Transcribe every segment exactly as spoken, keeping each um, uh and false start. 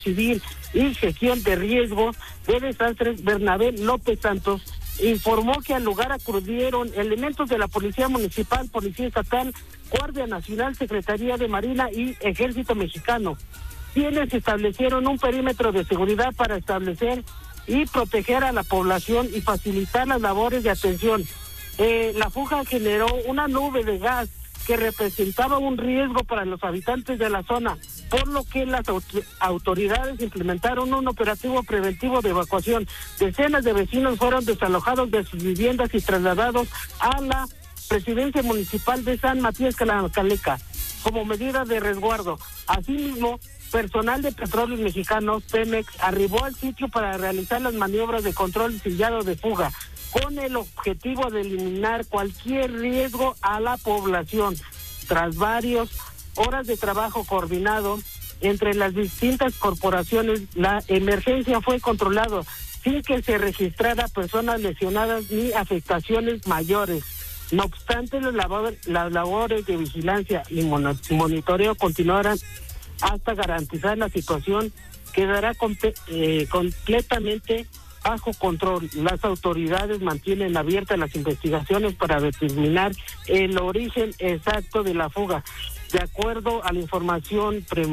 Civil y Gestión de Riesgos de Desastres, Bernabé López Santos, informó que al lugar acudieron elementos de la Policía Municipal, Policía Estatal, Guardia Nacional, Secretaría de Marina y Ejército Mexicano, quienes establecieron un perímetro de seguridad para establecer y proteger a la población y facilitar las labores de atención. Eh, la fuga generó una nube de gas que representaba un riesgo para los habitantes de la zona, por lo que las aut- autoridades implementaron un operativo preventivo de evacuación. Decenas de vecinos fueron desalojados de sus viviendas y trasladados a la Presidencia Municipal de San Matías Calancaleca como medida de resguardo. Asimismo, personal de Petróleos Mexicanos, Pemex, arribó al sitio para realizar las maniobras de control y sellado de fuga, con el objetivo de eliminar cualquier riesgo a la población. Tras varias horas de trabajo coordinado entre las distintas corporaciones, la emergencia fue controlada sin que se registrara personas lesionadas ni afectaciones mayores. No obstante, las, labor, las labores de vigilancia y monitoreo continuarán hasta garantizar la situación quedará comp- eh, completamente bajo control. Las autoridades mantienen abiertas las investigaciones para determinar el origen exacto de la fuga. De acuerdo a la información pre-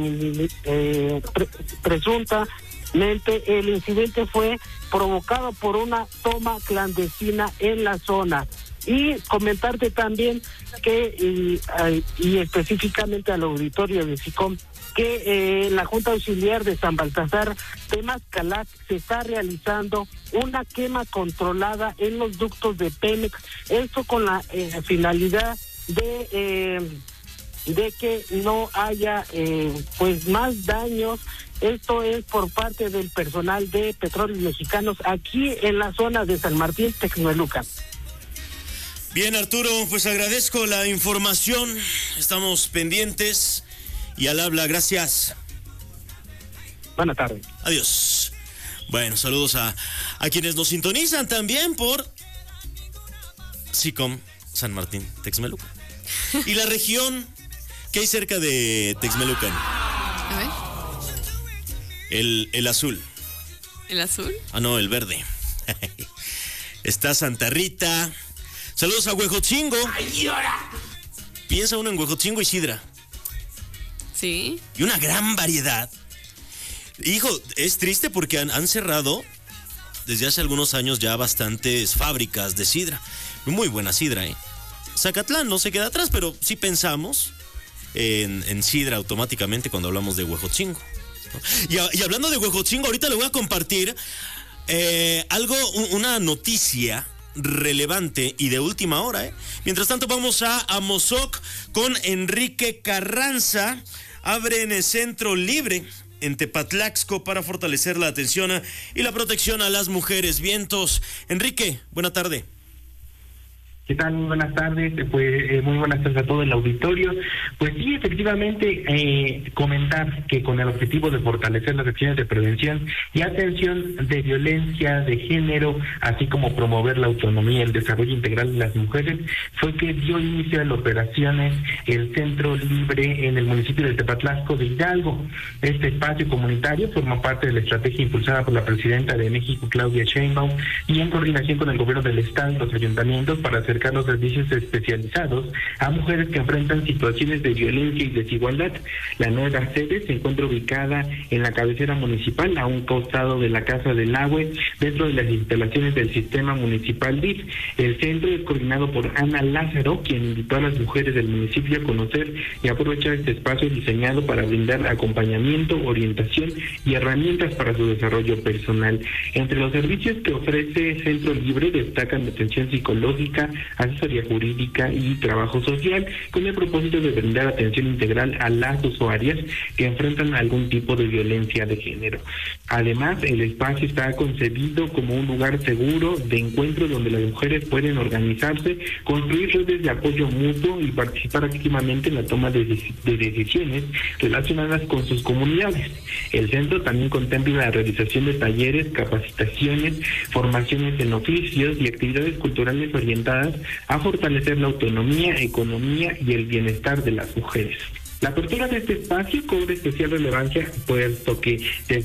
eh, pre- presuntamente, el incidente fue provocado por una toma clandestina en la zona. Y comentarte también que, y, y específicamente al auditorio de SICOM, que eh, la Junta Auxiliar de San Baltasar de Mascalac se está realizando una quema controlada en los ductos de Pemex, esto con la eh, finalidad de eh, de que no haya eh, pues más daños. Esto es por parte del personal de Petróleos Mexicanos aquí en la zona de San Martín, Texmelucan. Bien, Arturo, pues agradezco la información, estamos pendientes y al habla, gracias. Buenas tardes. Adiós. Bueno, saludos a, a quienes nos sintonizan también por SICOM San Martín, Texmelucan. Y la región que hay cerca de Texmelucan. A ver. El, el azul. ¿El azul? Ah, no, el verde. Está Santa Rita. Saludos a Huejotzingo. ¡Ay, ahora! Piensa uno en Huejotzingo y sidra. Sí. Y una gran variedad. Hijo, es triste porque han, han cerrado desde hace algunos años ya bastantes fábricas de sidra. Muy buena sidra, ¿eh? Zacatlán no se queda atrás, pero sí pensamos en, en sidra automáticamente cuando hablamos de Huejotzingo. Y, a, y hablando de Huejotzingo, ahorita le voy a compartir eh, algo, una noticia relevante y de última hora, ¿eh? Mientras tanto vamos a Amozoc con Enrique Carranza. Abren el centro libre en Tepatlaxco para fortalecer la atención y la protección a las mujeres. Vientos. Enrique, buena tarde. ¿Qué tal? Muy buenas tardes, pues eh, muy buenas tardes a todo el auditorio. Pues sí, efectivamente, eh, comentar que con el objetivo de fortalecer las acciones de prevención y atención de violencia de género, así como promover la autonomía y el desarrollo integral de las mujeres, fue que dio inicio a las operaciones el Centro Libre en el municipio de Tepatlaxco de Hidalgo. Este espacio comunitario forma parte de la estrategia impulsada por la presidenta de México, Claudia Sheinbaum, y en coordinación con el gobierno del estado y los ayuntamientos para hacer los servicios especializados a mujeres que enfrentan situaciones de violencia y desigualdad. La nueva sede se encuentra ubicada en la cabecera municipal, a un costado de la Casa del Agua, dentro de las instalaciones del sistema municipal D I F. El centro es coordinado por Ana Lázaro, quien invitó a las mujeres del municipio a conocer y aprovechar este espacio diseñado para brindar acompañamiento, orientación y herramientas para su desarrollo personal. Entre los servicios que ofrece Centro Libre destacan atención psicológica, asesoría jurídica y trabajo social, con el propósito de brindar atención integral a las usuarias que enfrentan algún tipo de violencia de género. Además, el espacio está concebido como un lugar seguro de encuentro donde las mujeres pueden organizarse, construir redes de apoyo mutuo y participar activamente en la toma de, de decisiones relacionadas con sus comunidades. El centro también contempla la realización de talleres, capacitaciones, formaciones en oficios y actividades culturales orientadas a fortalecer la autonomía, economía y el bienestar de las mujeres. La apertura de este espacio cobra especial relevancia, puesto que desde